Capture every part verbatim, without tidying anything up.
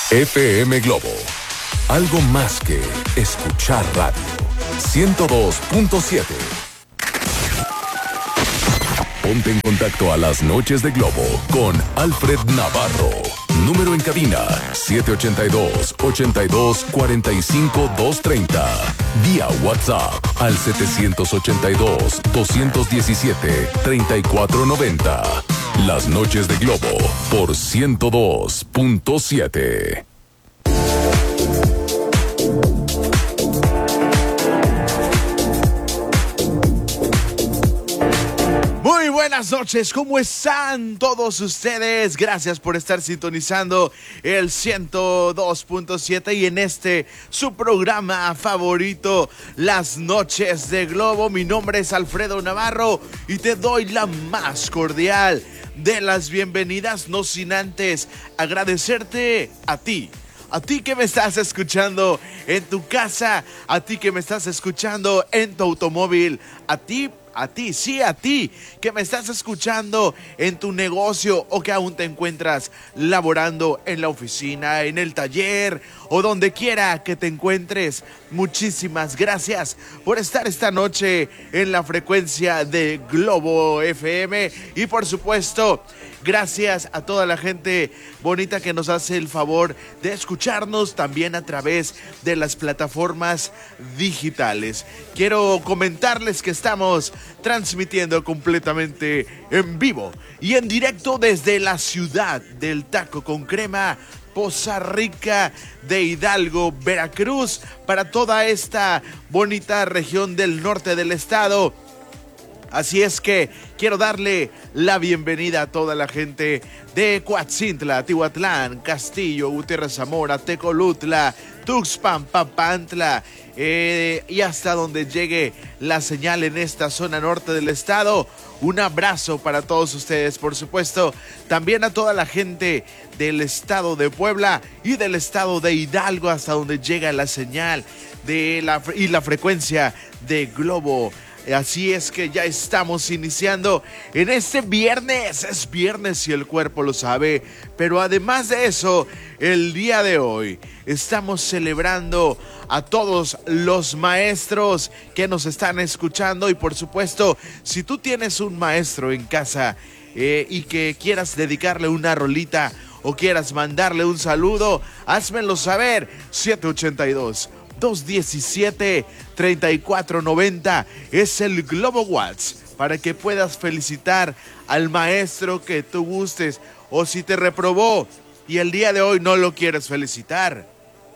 F M Globo. Algo más que escuchar radio. ciento dos punto siete. Ponte en contacto a las noches de Globo con Alfred Navarro. Número en cabina siete ocho dos, ocho dos, cuatro cinco, dos tres cero. Vía WhatsApp al siete ocho dos, dos uno siete, tres cuatro nueve cero. Las noches de Globo por ciento dos punto siete. Muy buenas noches, ¿cómo están todos ustedes? Gracias por estar sintonizando el ciento dos punto siete y en este su programa favorito, Las Noches de Globo. Mi nombre es Alfredo Navarro y te doy la más cordial de las bienvenidas, no sin antes agradecerte a ti. A ti que me estás escuchando en tu casa, a ti que me estás escuchando en tu automóvil, a ti A ti, sí, a ti, que me estás escuchando en tu negocio o que aún te encuentras laborando en la oficina, en el taller o donde quiera que te encuentres. Muchísimas gracias por estar esta noche en la frecuencia de Globo F M y por supuesto, gracias a toda la gente bonita que nos hace el favor de escucharnos también a través de las plataformas digitales. Quiero comentarles que estamos transmitiendo completamente en vivo y en directo desde la ciudad del taco con crema, Poza Rica de Hidalgo, Veracruz, para toda esta bonita región del norte del estado. Así es que quiero darle la bienvenida a toda la gente de Coatzintla, Tihuatlán, Castillo, Gutiérrez Zamora, Tecolutla, Tuxpan, Papantla, eh, y hasta donde llegue la señal en esta zona norte del estado. Un abrazo para todos ustedes, por supuesto, también a toda la gente del estado de Puebla y del estado de Hidalgo, hasta donde llega la señal de la, y la frecuencia de Globo. Así es que ya estamos iniciando en este viernes, es viernes y el cuerpo lo sabe, pero además de eso, el día de hoy estamos celebrando a todos los maestros que nos están escuchando y por supuesto, si tú tienes un maestro en casa eh, y que quieras dedicarle una rolita o quieras mandarle un saludo, házmelo saber, siete ocho dos, dos uno siete, tres cuatro nueve cero es el Globo WhatsApp para que puedas felicitar al maestro que tú gustes o si te reprobó y el día de hoy no lo quieres felicitar,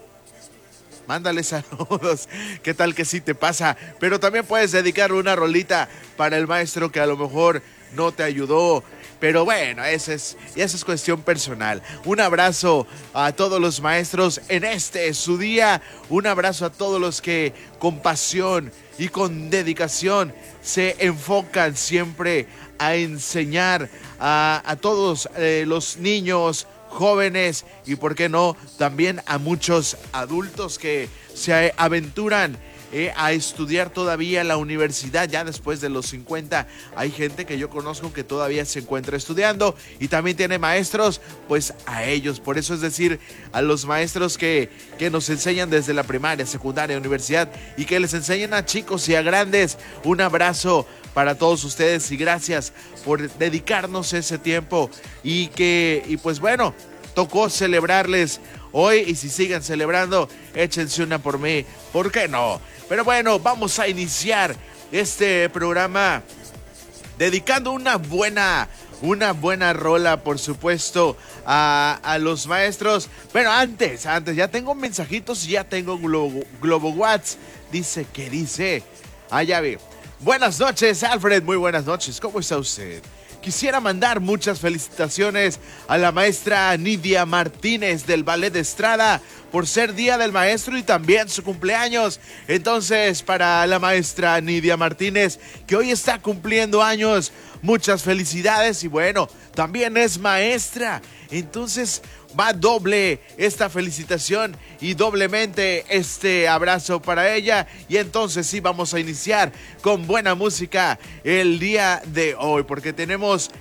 mándale saludos, qué tal que sí te pasa, pero también puedes dedicarle una rolita para el maestro que a lo mejor no te ayudó. Pero bueno, esa es, esa es cuestión personal. Un abrazo a todos los maestros en este su día. Un abrazo a todos los que con pasión y con dedicación se enfocan siempre a enseñar a, a todos eh, los niños, jóvenes y, por qué no, también a muchos adultos que se aventuran Eh, a estudiar todavía en la universidad ya después de los cincuenta. Hay gente que yo conozco que todavía se encuentra estudiando y también tiene maestros, pues a ellos, por eso es decir, a los maestros que, que nos enseñan desde la primaria, secundaria, universidad y que les enseñan a chicos y a grandes. Un abrazo para todos ustedes y gracias por dedicarnos ese tiempo y que, y pues bueno, tocó celebrarles hoy y si siguen celebrando, échense una por mí, ¿por qué no? Pero bueno, vamos a iniciar este programa dedicando una buena, una buena rola, por supuesto, a, a los maestros. Pero antes, antes, ya tengo mensajitos y ya tengo Globo, Globo WhatsApp. Dice que dice, ah, ya vi. Buenas noches, Alfred, muy buenas noches, ¿cómo está usted? Quisiera mandar muchas felicitaciones a la maestra Nidia Martínez del Ballet de Estrada por ser Día del Maestro y también su cumpleaños. Entonces, para la maestra Nidia Martínez, que hoy está cumpliendo años, muchas felicidades y bueno, también es maestra. Entonces, va doble esta felicitación y doblemente este abrazo para ella. Y entonces sí, vamos a iniciar con buena música el día de hoy, porque tenemos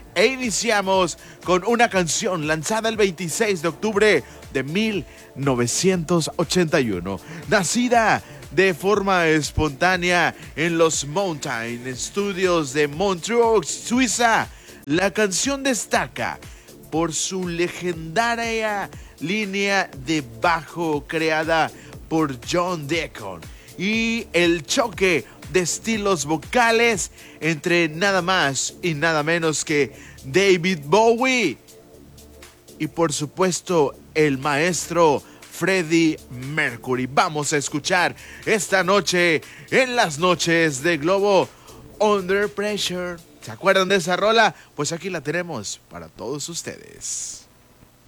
E iniciamos con una canción lanzada el veintiséis de octubre de mil novecientos ochenta y uno, nacida de forma espontánea en los Mountain Studios de Montreux, Suiza. La canción destaca por su legendaria línea de bajo creada por John Deacon y el choque de estilos vocales entre nada más y nada menos que David Bowie y por supuesto el maestro Freddie Mercury. Vamos a escuchar esta noche en las noches de Globo Under Pressure. ¿Se acuerdan de esa rola? Pues aquí la tenemos para todos ustedes.